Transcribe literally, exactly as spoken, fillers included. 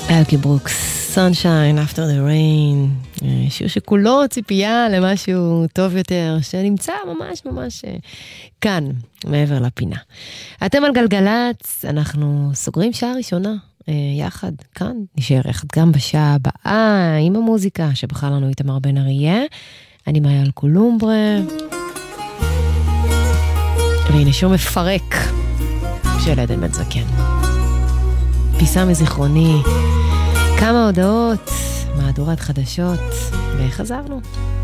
אלקי ברוקס, Sunshine After the Rain, שיר שכולו ציפייה למשהו טוב יותר, שנמצא ממש ממש כאן, מעבר לפינה. אתם על גלגלץ, אנחנו סוגרים שעה ראשונה יחד, כאן, נשאר יחד גם בשעה הבאה, עם המוזיקה שבחר לנו איתמר בן אריה. אני מאיה אלקולומברה, והנה שיר מפרק של עדן בן זקן. פיסה מזיכרוני, כמה הודעות, מהדורת חדשות, וחזרנו.